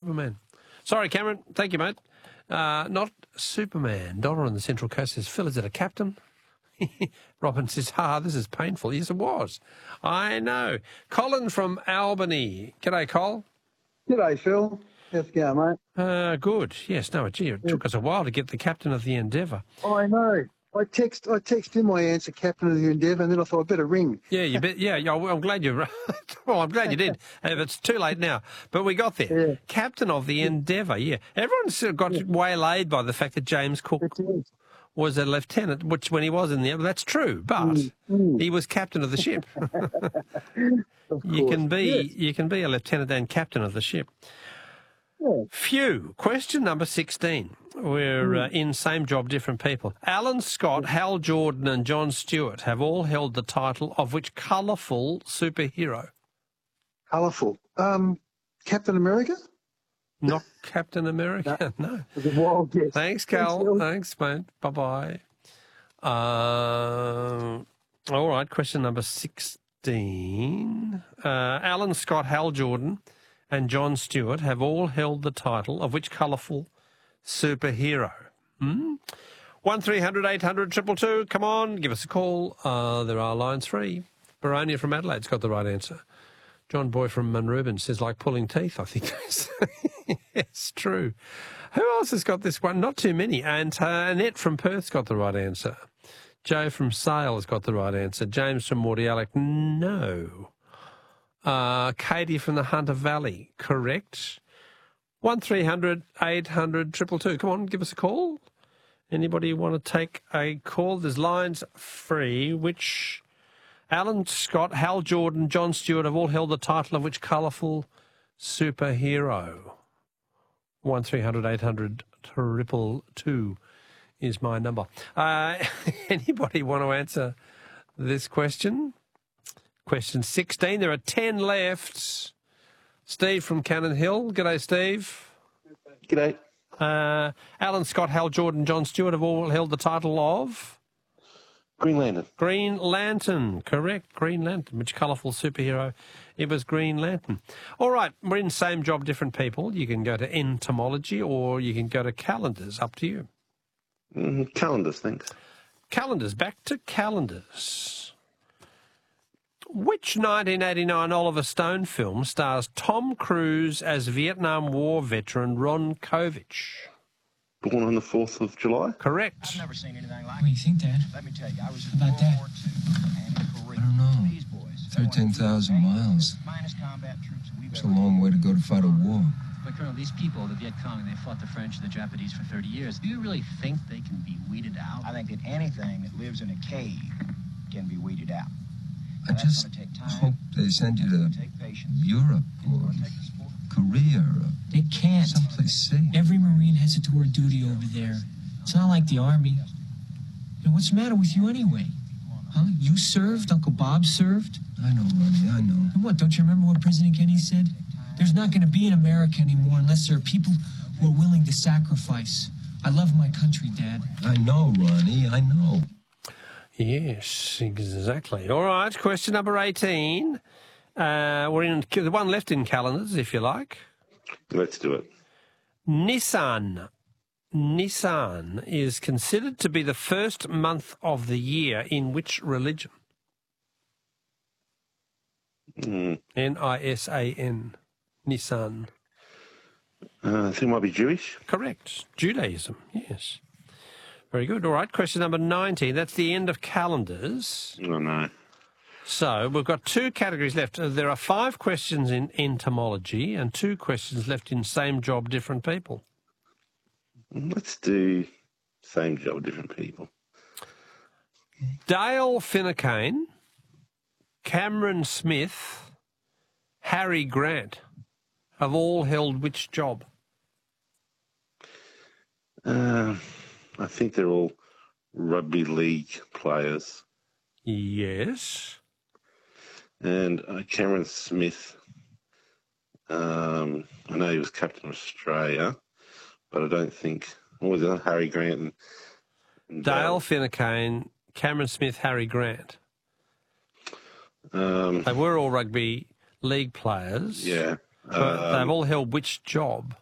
Superman. Sorry, Cameron. Thank you, mate. Not Superman. Donna on the Central Coast says, Phil, is it a captain? Robin says, this is painful. Yes, it was. I know. Colin from Albany. G'day, Col. G'day, Phil. How's it going, mate? Good. Yes, no, gee, it took us a while to get the captain of the Endeavour. I know. I text him my answer, captain of the Endeavour, and then I thought I'd better ring. Yeah, you bet. Yeah, I'm glad you. Well, I'm glad you did. It's too late now, but we got there. Yeah. Captain of the Endeavour. Yeah, everyone's sort of got waylaid by the fact that James Cook was a lieutenant, which when he was in the, that's true, but he was captain of the ship. You can be a lieutenant and captain of the ship. Yeah. Phew. Question number 16. We're in same job, different people. Alan Scott, Hal Jordan and John Stewart have all held the title of which colourful superhero? Colourful. Captain America? Not Captain America, no. It was a wild guess. Thanks, Cal. Thanks, mate. Bye-bye. All right, question number 16. Alan Scott, Hal Jordan and John Stewart have all held the title of which colourful superhero? 1300 800 222. Come on, give us a call. There are lines free. Baronia from Adelaide's got the right answer. John Boy from Munrubin says, like pulling teeth, I think. It's true. Who else has got this one? Not too many. And Annette from Perth's got the right answer. Joe from Sale has got the right answer. James from Mordialloc, no. Katie from the Hunter Valley, correct. 1300 800 222. Come on, give us a call. Anybody want to take a call? There's lines free, which Alan Scott, Hal Jordan, John Stewart have all held the title of which colourful superhero? 1300 800 222 is my number. Anybody want to answer this question? Question 16. There are 10 left. Steve from Cannon Hill. G'day, Steve. G'day. Alan Scott, Hal Jordan, John Stewart have all held the title of? Green Lantern. Green Lantern. Correct. Green Lantern. Which colourful superhero? It was Green Lantern. All right. We're in same job, different people. You can go to entomology or you can go to calendars. Up to you. Calendars, thanks. Calendars. Back to calendars. Which 1989 Oliver Stone film stars Tom Cruise as Vietnam War veteran Ron Kovich? Born on the 4th of July? Correct. I've never seen anything like it. What do you think, Dad? Let me tell you, I was about that? I don't know. 13,000 miles. Minus combat troops. It's a long way to go to fight a war. But, Colonel, these people, the Viet Cong, they fought the French and the Japanese for 30 years. Do you really think they can be weeded out? I think that anything that lives in a cave can be weeded out. I just hope they send you to Europe or Korea or they can't. Someplace safe. Every Marine has a tour of duty over there. It's not like the Army. What's the matter with you anyway? Huh? You served? Uncle Bob served? I know, Ronnie, I know. And what, don't you remember what President Kennedy said? There's not going to be an America anymore unless there are people who are willing to sacrifice. I love my country, Dad. I know, Ronnie, I know. Yes, exactly. All right, question number 18. We're in the one left in calendars, if you like. Let's do it. Nissan is considered to be the first month of the year in which religion? N-I-S-A-N. Nissan. I think it might be Jewish. Correct. Judaism, yes. Very good. All right, question number 19. That's the end of calendars. Oh, no. So we've got 2 categories left. There are 5 questions in entomology and 2 questions left in same job, different people. Let's do same job, different people. Dale Finucane, Cameron Smith, Harry Grant have all held which job? I think they're all rugby league players. Yes. And Cameron Smith, I know he was captain of Australia, but I don't think... What was it? Harry Grant and Dale Finucane, Cameron Smith, Harry Grant. They were all rugby league players. Yeah. But they've all held which job?